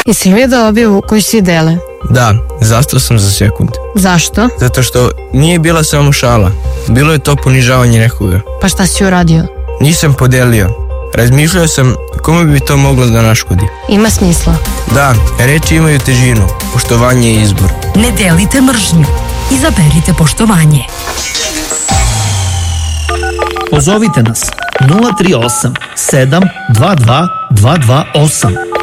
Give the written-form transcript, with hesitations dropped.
Jesi vidio objavu koju svi dele? Da, zastao sam za sekund. Zašto? Zato što nije bila samo šala. Bilo je to ponižavanje nekoga. Pa šta si uradio? Nisam podelio. Razmišljao sam kome bi to moglo da naškodi. Ima smisla. Da, reči imaju težinu. Poštovanje je izbor. Ne delite mržnju. Izaberite poštovanje. Pozovite nas 038 722 228